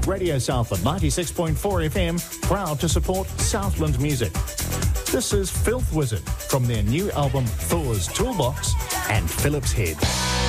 Radio Southland 96.4 FM, proud to support Southland music. This is Filth Wizard from their new album Thor's Toolbox and Philip's Head.